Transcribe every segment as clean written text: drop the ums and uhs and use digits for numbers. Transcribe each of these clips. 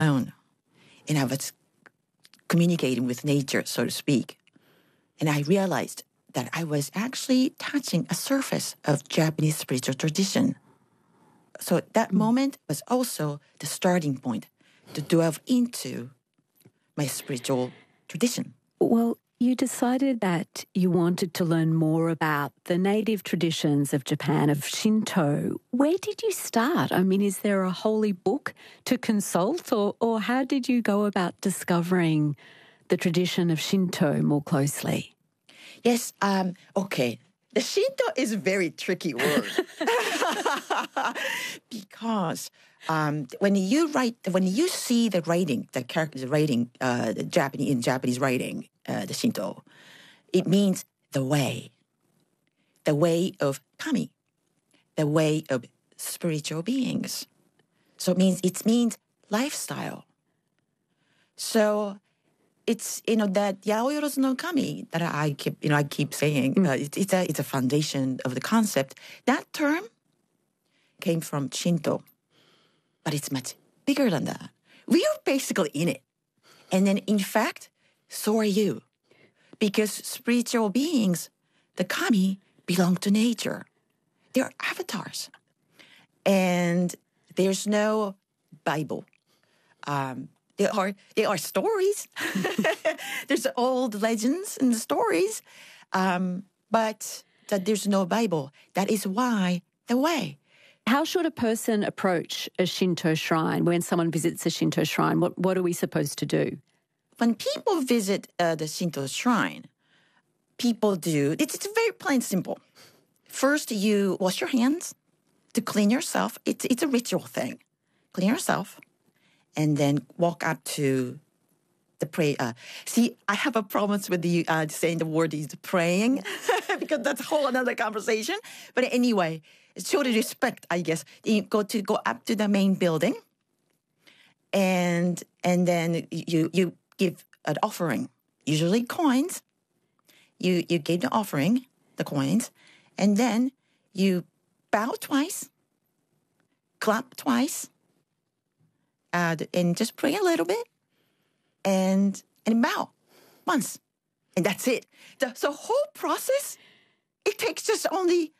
own. And I was communicating with nature, so to speak. And I realized that I was actually touching a surface of Japanese spiritual tradition. So that moment was also the starting point to delve into my spiritual tradition. Well, you decided that you wanted to learn more about the native traditions of Japan, of Shinto. Where did you start? I mean, is there a holy book to consult, or how did you go about discovering the tradition of Shinto more closely? Yes, okay. The Shinto is a very tricky word because when you see the writing, the character writing, the Japanese writing, the Shinto, it means the way of kami, the way of spiritual beings. So it means lifestyle. So it's that Yaoyorozu no Kami that I keep saying. It's a foundation of the concept. That term came from Shinto, but it's much bigger than that. We are basically in it, and then in fact, so are you, because spiritual beings, the Kami, belong to nature. They are avatars, and there's no Bible. There are stories. There's old legends and stories, but that there's no Bible. That is why the way. How should a person approach a Shinto shrine when someone visits a Shinto shrine? What are we supposed to do? When people visit the Shinto shrine, people do. It's very plain and simple. First, you wash your hands to clean yourself. It's a ritual thing. Clean yourself. And then walk up to the pray. See, I have a problem with you saying the word is praying because that's a whole another conversation. But anyway, show the respect, I guess. You go up to the main building, and then you give an offering, usually coins. You give the offering, the coins, and then you bow twice, clap twice. And just pray a little bit, and bow once, and that's it. The whole process, it takes just only,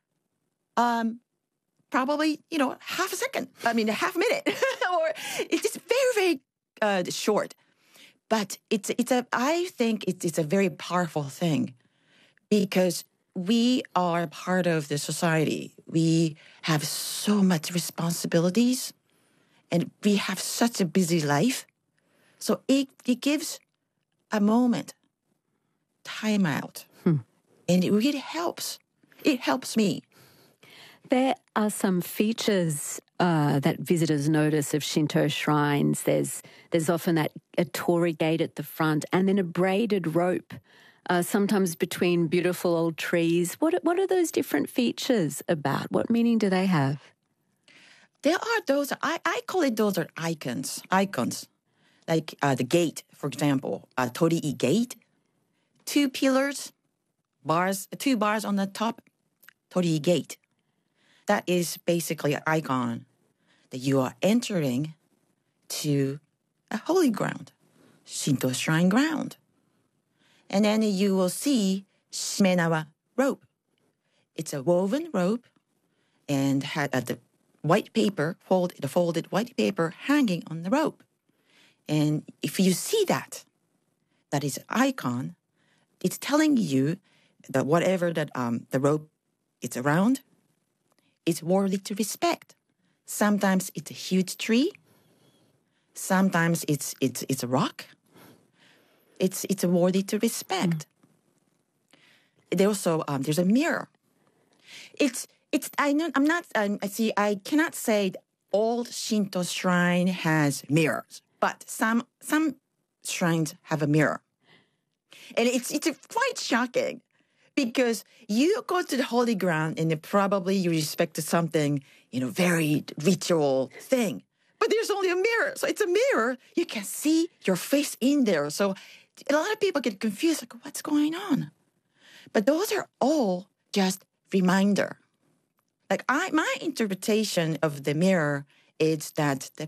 probably half a second. I mean, a half minute, or it's just very very short. But I think it's a very powerful thing because we are part of the society. We have so much responsibilities. And we have such a busy life. So it gives a moment, time out. And it really helps. It helps me. There are some features that visitors notice of Shinto shrines. There's often a torii gate at the front and then a braided rope, sometimes between beautiful old trees. What are those different features about? What meaning do they have? There are those, I call it those are icons. Like the gate, for example, torii gate, two pillars, two bars on the top, torii gate. That is basically an icon that you are entering to a holy ground, Shinto shrine ground. And then you will see shimenawa rope. It's a woven rope and had the white paper, the folded white paper hanging on the rope. And if you see that is an icon, it's telling you that whatever that the rope is around, it's worthy to respect. Sometimes it's a huge tree. Sometimes it's a rock. It's worthy to respect. There also there's a mirror. I cannot say all Shinto shrine has mirrors, but some shrines have a mirror. And it's quite shocking because you go to the holy ground and probably you respect something, very ritual thing. But there's only a mirror. So it's a mirror. You can see your face in there. So a lot of people get confused, like, what's going on? But those are all just my interpretation of the mirror is that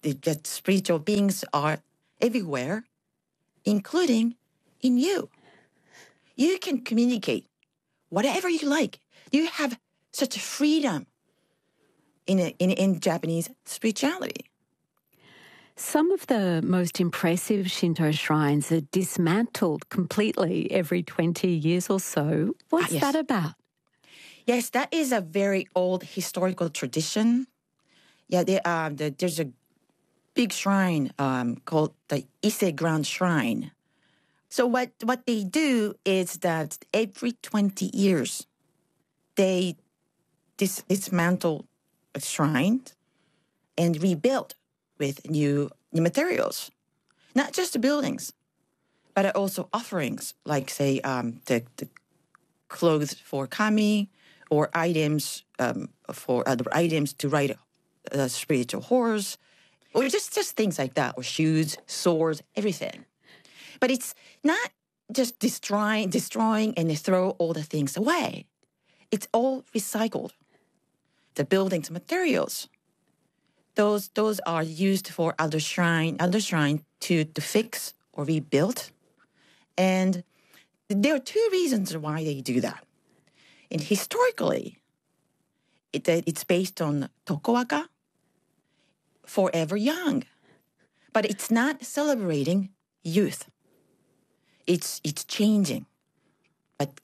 that spiritual beings are everywhere, including in you. You can communicate whatever you like. You have such freedom in Japanese spirituality. Some of the most impressive Shinto shrines are dismantled completely every 20 years or so. What's Yes. that about? Yes, that is a very old historical tradition. Yeah, there's a big shrine called the Ise Grand Shrine. So what they do is that every 20 years, they dismantle a shrine and rebuild with new materials. Not just the buildings, but also offerings, like, say, the clothes for kami, or items for other items to ride a spiritual horse, or just things like that, or shoes, swords, everything. But it's not just destroying and they throw all the things away. It's all recycled. The buildings materials, those are used for other shrine to fix or rebuild. And there are two reasons why they do that. And historically, it's based on Tokuwaka, forever young. But it's not celebrating youth. It's changing. But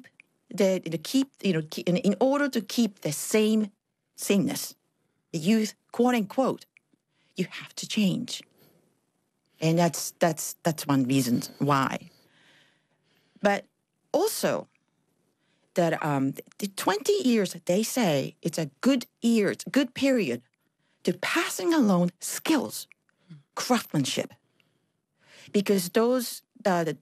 in order to keep the sameness, the youth, quote unquote, you have to change. And that's one reason why. But also that the 20 years, they say, it's a good period to passing along skills, craftsmanship, because those the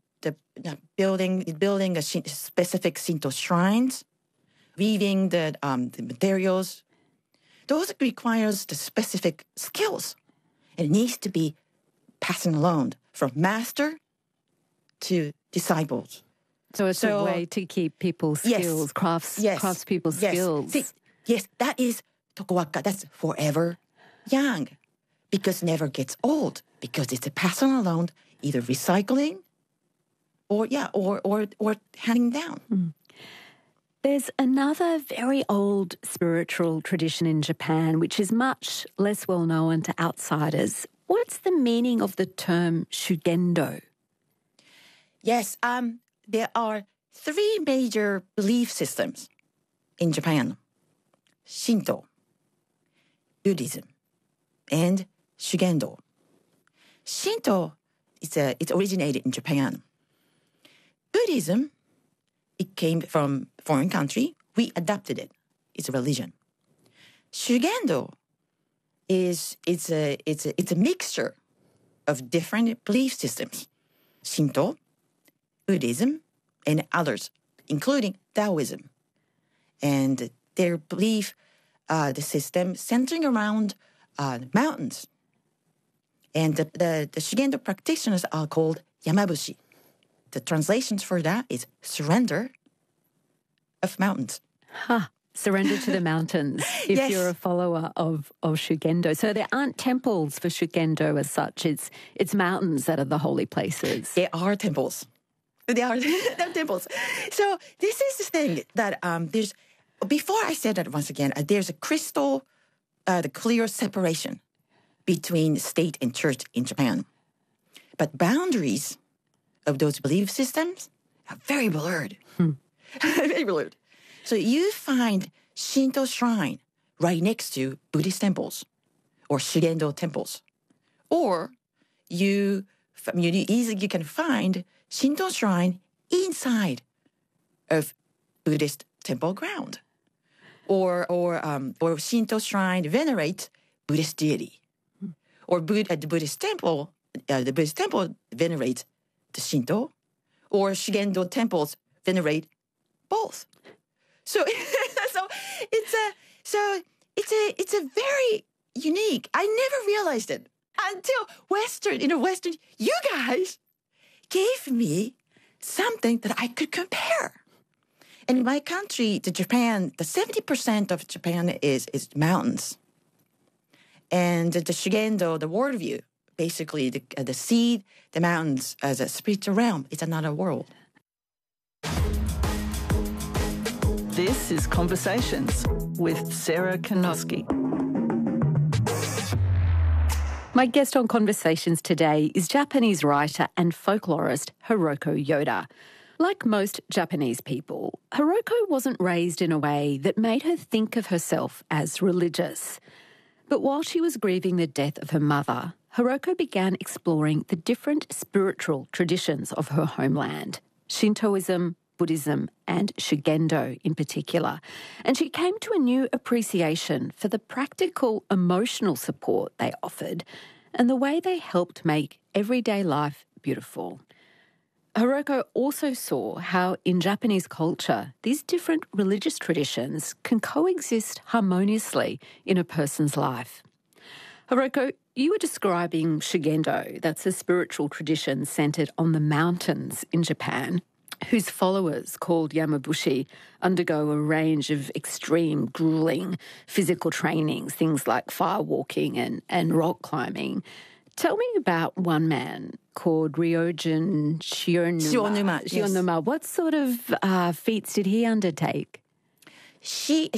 building a specific Shinto shrines, weaving the materials, those requires the specific skills. It needs to be passing along from master to disciples. So it's a way to keep people's skills, crafts people's skills. Yes, that is Tokuwaka. That's forever young, because never gets old, because it's a passing along, either recycling or handing down. Mm. There's another very old spiritual tradition in Japan, which is much less well known to outsiders. What's the meaning of the term shugendo? Yes, there are three major belief systems in Japan: Shinto, Buddhism, and Shugendo. Shinto, it's originated in Japan. Buddhism, it came from foreign country. We adopted it. It's a religion. Shugendo it's a mixture of different belief systems: Shinto, Buddhism, and others, including Taoism. And their belief, the system centering around mountains. And the Shugendo practitioners are called Yamabushi. The translations for that is surrender of mountains. Surrender to the mountains if you're a follower of Shugendo. So there aren't temples for Shugendo as such. It's mountains that are the holy places. There are temples. There are temples. So this is the thing that there's, before I said that once again, there's a the clear separation between state and church in Japan. But boundaries of those belief systems are very blurred. Very blurred. So you find Shinto shrine right next to Buddhist temples or Shugendo temples. Or you can find Shinto shrine inside of Buddhist temple ground. Or Shinto shrine venerates Buddhist deity. Or the Buddhist temple venerates the Shinto. Or Shugendo temples venerate both. So it's a very unique. I never realized it until Western. You guys gave me something that I could compare. And in my country, Japan, the 70% of Japan is mountains. And the Shugendo, the worldview, basically the seed, the mountains as a spiritual realm, it's another world. This is Conversations with Sarah Kanoski. My guest on Conversations today is Japanese writer and folklorist Hiroko Yoda. Like most Japanese people, Hiroko wasn't raised in a way that made her think of herself as religious. But while she was grieving the death of her mother, Hiroko began exploring the different spiritual traditions of her homeland, Shintoism, Buddhism and Shugendo in particular. And she came to a new appreciation for the practical emotional support they offered and the way they helped make everyday life beautiful. Hiroko also saw how in Japanese culture these different religious traditions can coexist harmoniously in a person's life. Hiroko, you were describing Shugendo, that's a spiritual tradition centred on the mountains in Japan, whose followers, called Yamabushi, undergo a range of extreme, gruelling physical trainings, things like fire walking and rock climbing. Tell me about one man called Ryojin Shionuma. Yes. What sort of feats did he undertake? He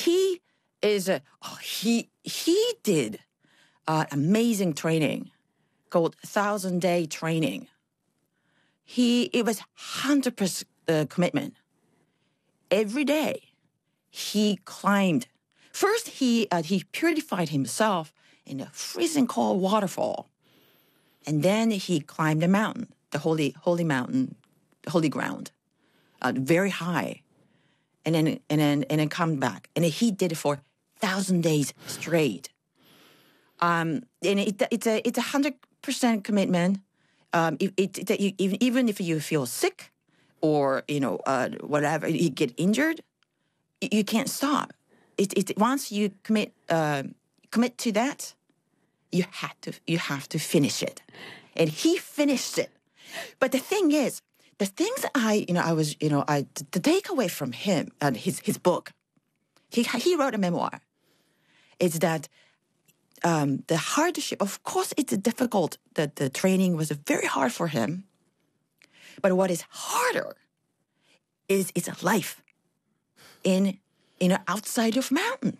did amazing training called 1,000-day training. It was 100% commitment. Every day, he climbed. First, he purified himself in a freezing cold waterfall, and then he climbed the mountain, the holy mountain, the holy ground, very high, and then come back. And he did it for 1,000 days straight. And it's a 100% commitment. Even if you feel sick or whatever, you get injured, you can't stop. Once you commit to that, you have to finish it, and he finished it. But the thing is, the things the takeaway from him and his book, he wrote a memoir, is that. The hardship, of course, it's difficult. That the training was very hard for him. But what is harder is it's a life in outside of mountain.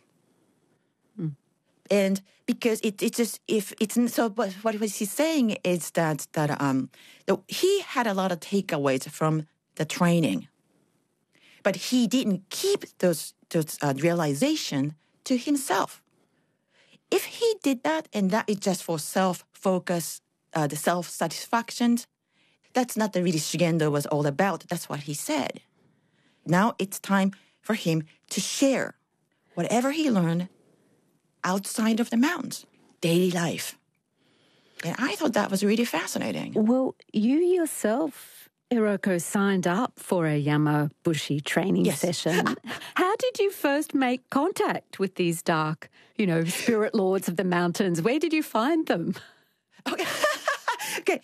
And because but what he's saying is that he had a lot of takeaways from the training, but he didn't keep those realization to himself. If he did that, and that is just for self-focus, the self-satisfaction, that's not the really Shugendo was all about. That's what he said. Now it's time for him to share whatever he learned outside of the mountains, daily life. And I thought that was really fascinating. Well, you yourself, Hiroko, signed up for a Yamabushi training session. How did you first make contact with these dark, spirit lords of the mountains? Where did you find them? Okay.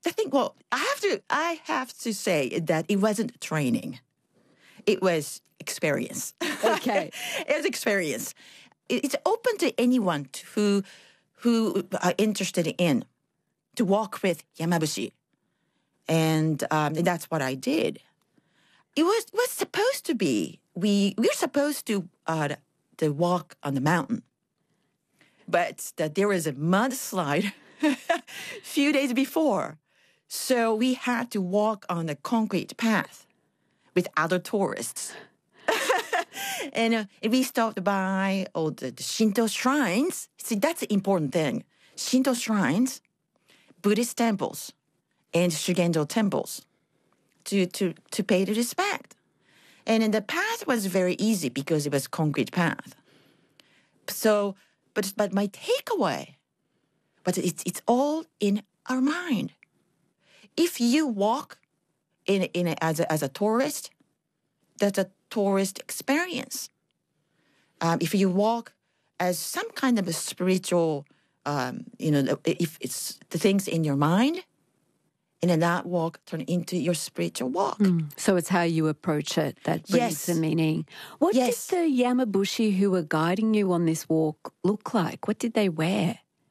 I have to say that it wasn't training. It was experience. Okay. It was experience. It's open to anyone who are interested in to walk with Yamabushi. And that's what I did. It was supposed to be, we're supposed to walk on the mountain. But there was a mudslide a few days before. So we had to walk on a concrete path with other tourists. And we stopped by all the Shinto shrines. See, that's the important thing. Shinto shrines, Buddhist temples, and Shugendo temples to pay the respect. And then the path was very easy because it was concrete path. So, but my takeaway, but it's all in our mind. If you walk as a tourist, that's a tourist experience. If you walk as some kind of a spiritual, if it's the things in your mind, and then that walk turn into your spiritual walk. So it's how you approach it that brings the meaning. What did the Yamabushi who were guiding you on this walk look like? What did they wear?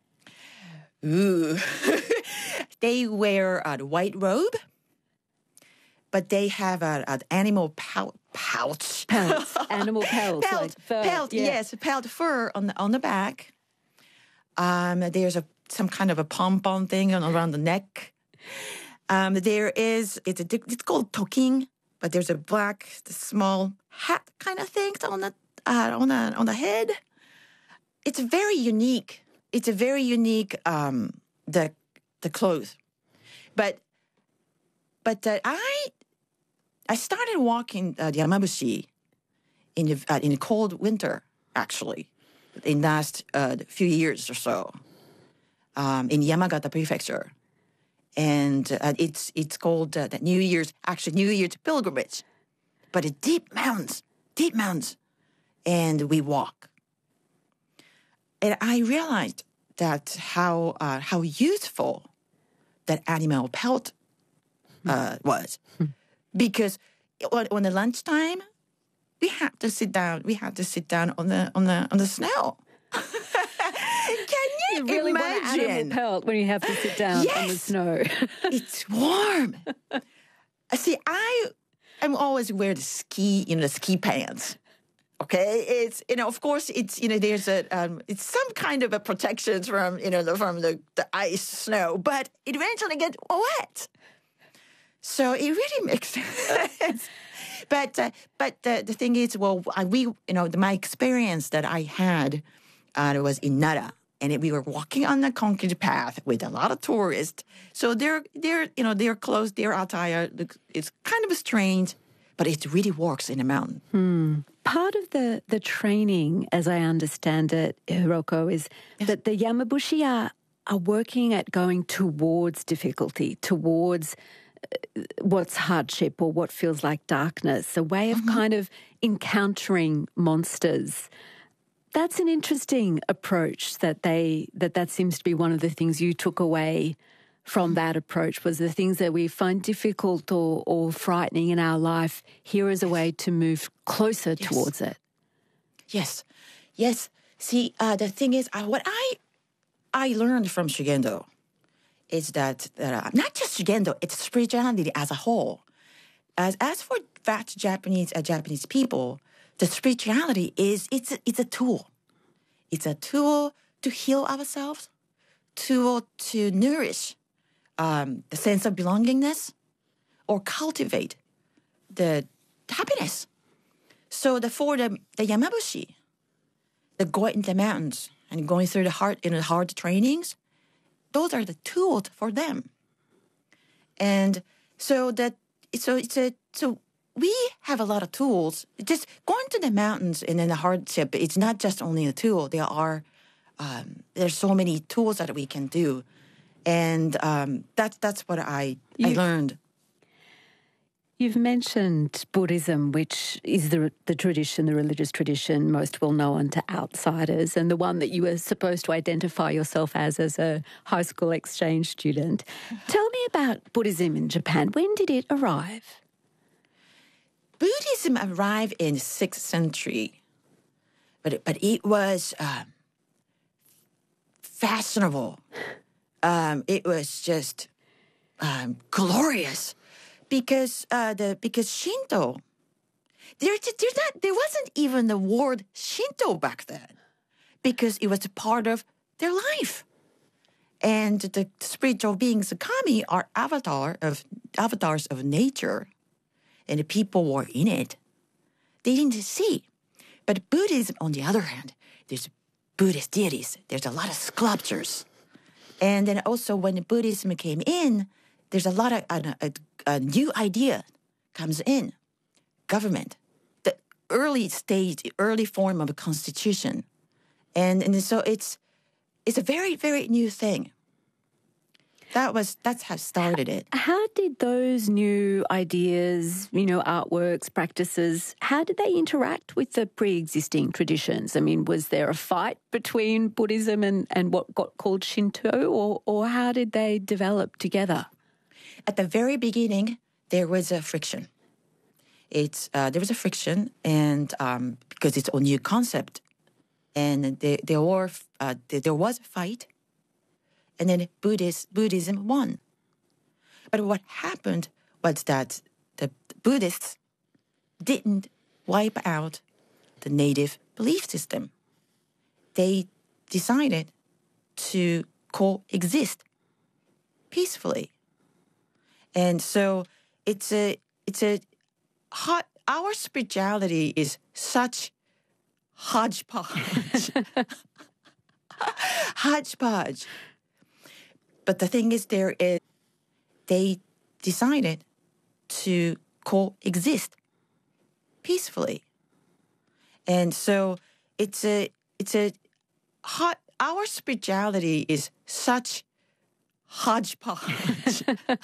Ooh. They wear a white robe, but they have an animal pouch. Pelts, animal pelts, like fur. Pelt, yeah. yes, pelt fur on the back. There's some kind of a pom-pom thing around the neck. It's called toking, but there's a black, small hat kind of thing on the head. It's very unique. It's a very unique the clothes, but I started walking the Yamabushi in the cold winter, actually, in the last few years or so, in Yamagata Prefecture. And it's called the New Year's pilgrimage. But it's deep mountains. And we walk. And I realized that how useful that animal pelt was. Because on the lunchtime, we had to sit down. We had to sit down on the snow. Can you really imagine? want an animal pelt when you have to sit down on the snow. It's warm. See, I'm always wear the ski pants. Okay, it's of course it's there's it's some kind of a protection from from the ice, snow, but it eventually gets wet. So it really makes sense. But the thing is, my experience that I had was in Nara, and we were walking on the concrete path with a lot of tourists. So their clothes, their attire, it's kind of strange, but it really works in the mountain. Part of the training, as I understand it, Hiroko, is that the Yamabushi are working at going towards difficulty, towards what's hardship or what feels like darkness, a way of kind of encountering monsters. That's an interesting approach that seems to be one of the things you took away from that approach, was the things that we find difficult or frightening in our life. Here is a way to move closer towards it. Yes. See, the thing is, what I learned from Shugendo is that not just Shugendo, it's spirituality as a whole. As for fat Japanese people, the spirituality it's a tool. It's a tool to heal ourselves, tool to nourish the sense of belongingness, or cultivate the happiness. So for the Yamabushi, the going into the mountains and going through the hard trainings, those are the tools for them. And so we have a lot of tools. Just going to the mountains and then the hardship, it's not just only a tool. There's so many tools that we can do. And that's what I learned. You've mentioned Buddhism, which is the tradition, the religious tradition most well known to outsiders, and the one that you were supposed to identify yourself as a high school exchange student. Tell me about Buddhism in Japan. When did it arrive? Buddhism arrived in the 6th century, but it was fashionable. It was just glorious. Because Shinto, there wasn't even the word Shinto back then, because it was a part of their life, and the spiritual beings, the kami, are avatars of nature, and the people were in it. They didn't see, but Buddhism, on the other hand, there's Buddhist deities. There's a lot of sculptures, and then also when Buddhism came in, there's a lot of a new idea comes in. Government, the early form of a constitution, and so it's a very, very new thing. That's how started it. How did those new ideas, artworks, practices, how did they interact with the pre-existing traditions? I mean, was there a fight between Buddhism and what got called Shinto, or how did they develop together? At the very beginning, there was a friction. There was a friction, and because it's a new concept, and there was a fight, and then Buddhism won. But what happened was that the Buddhists didn't wipe out the native belief system. They decided to coexist peacefully. And so our spirituality is such hodgepodge. Hodgepodge. But the thing is, they decided to coexist peacefully. And so our spirituality is such hodgepodge.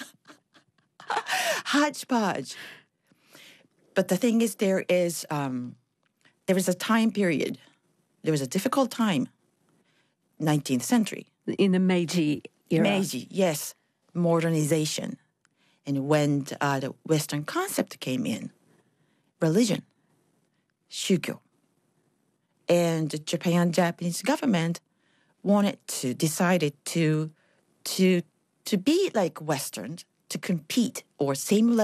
Hodgepodge. But the thing is, there was a time period. There was a difficult time, 19th century. In the Meiji era. Meiji, yes. Modernization. And when the Western concept came in, religion, shugyo. And the Japanese government decided to be like Western, to compete or same level